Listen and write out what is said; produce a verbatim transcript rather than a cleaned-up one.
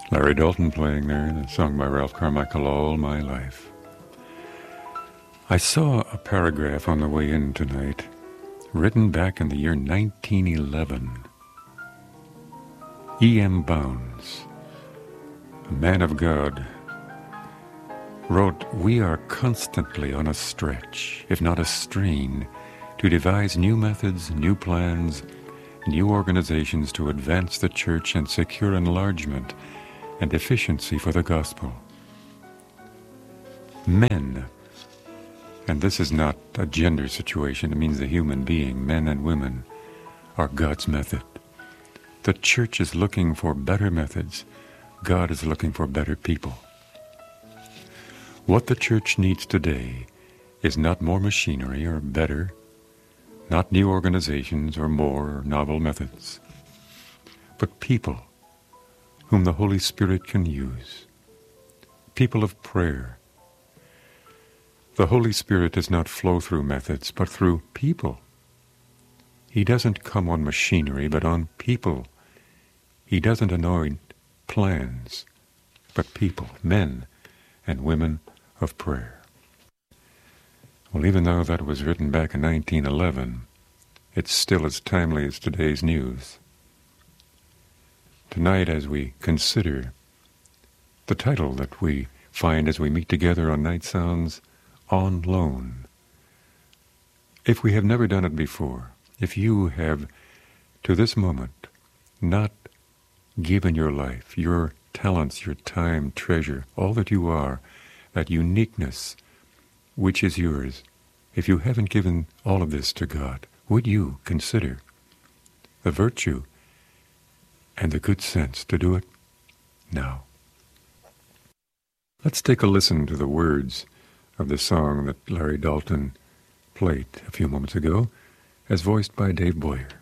Larry Dalton playing there, a song by Ralph Carmichael, All My Life. I saw a paragraph on the way in tonight, written back in the year nineteen eleven. E M Bounds, a man of God, wrote, "We are constantly on a stretch, if not a strain, to devise new methods, new plans, new organizations to advance the church and secure enlargement and efficiency for the gospel. Men," and this is not a gender situation, it means the human being, men and women, are God's method. The church is looking for better methods. God is looking for better people. What the church needs today is not more machinery or better, not new organizations or more novel methods, but people whom the Holy Spirit can use, people of prayer. The Holy Spirit does not flow through methods, but through people. He doesn't come on machinery, but on people. He doesn't anoint plans, but people, men and women of prayer. Well, even though that was written back in nineteen eleven, it's still as timely as today's news. Tonight, as we consider the title that we find as we meet together on Night Sounds, On Loan. If we have never done it before, if you have, to this moment, not given your life, your talents, your time, treasure, all that you are, that uniqueness which is yours, if you haven't given all of this to God, would you consider the virtue and the good sense to do it now? Let's take a listen to the words of the song that Larry Dalton played a few moments ago, as voiced by Dave Boyer.